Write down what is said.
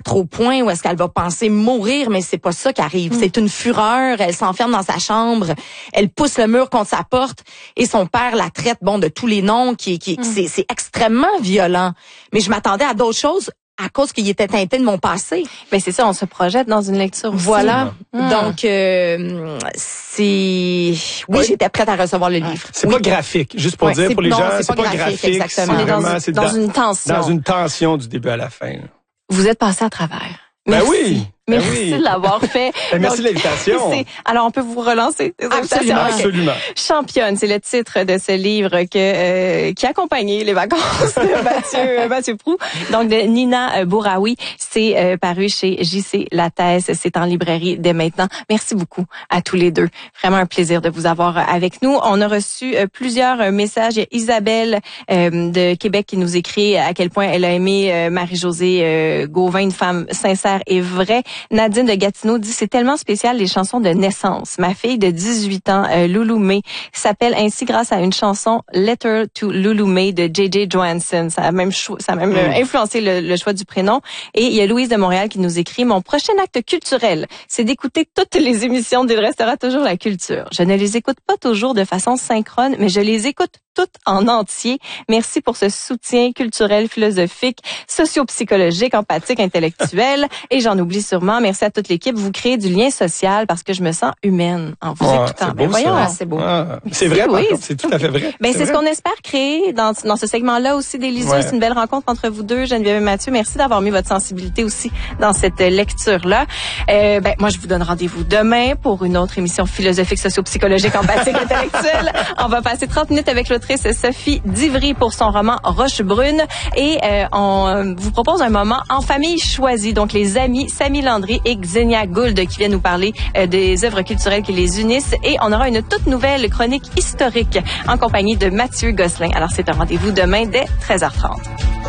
battre au point où est-ce qu'elle va penser mourir, mais c'est pas ça qui arrive. C'est une fureur, elle s'enferme dans sa chambre, elle pousse le mur contre sa porte et son père la traite de tous les noms c'est extrêmement violent. Mais je m'attendais à d'autres choses à cause qu'il était teinté de mon passé. Ben c'est ça, on se projette dans une lecture aussi. Voilà. Donc j'étais prête à recevoir le livre. C'est pas graphique, juste pour dire pour les gens, c'est pas graphique, exactement. C'est dans une tension. Dans une tension du début à la fin. Vous êtes passé à travers. Ben Merci. oui. Merci de l'avoir fait. Merci de l'invitation. Alors, on peut vous relancer. Absolument. Championne, c'est le titre de ce livre qui accompagnait les vacances de Mathieu Proulx. Donc, de Nina Bouraoui. C'est paru chez J.C. Lattès. C'est en librairie dès maintenant. Merci beaucoup à tous les deux. Vraiment un plaisir de vous avoir avec nous. On a reçu plusieurs messages. Il y a Isabelle de Québec qui nous écrit à quel point elle a aimé Marie-Josée Gauvin, une femme sincère et vraie. Nadine de Gatineau dit « C'est tellement spécial les chansons de naissance. Ma fille de 18 ans, Loulou May, s'appelle ainsi grâce à une chanson « Letter to Loulou May » de J.J. Johansson. Ça a même influencé le choix du prénom. Et il y a Louise de Montréal qui nous écrit « Mon prochain acte culturel, c'est d'écouter toutes les émissions d'Il restera toujours la culture. Je ne les écoute pas toujours de façon synchrone, mais je les écoute toutes en entier. Merci pour ce soutien culturel, philosophique, socio-psychologique, empathique, intellectuel. Et j'en oublie sûrement. Merci à toute l'équipe. Vous créez du lien social parce que je me sens humaine en vous écoutant. Ben voyons, c'est beau. C'est vrai, par contre, c'est tout à fait vrai. Ben c'est ce qu'on espère créer dans ce segment-là aussi délicieux. C'est une belle rencontre entre vous deux, Geneviève et Mathieu. Merci d'avoir mis votre sensibilité aussi dans cette lecture-là. Moi, je vous donne rendez-vous demain pour une autre émission philosophique, socio-psychologique, empathique, intellectuelle. On va passer 30 minutes avec l'autrice Sophie Divry pour son roman Roche Brune et on vous propose un moment en famille choisie. Donc les amis Samy Landry et Xenia Gould qui viennent nous parler des œuvres culturelles qui les unissent et on aura une toute nouvelle chronique historique en compagnie de Mathieu Gosselin. Alors c'est un rendez-vous demain dès 13h30.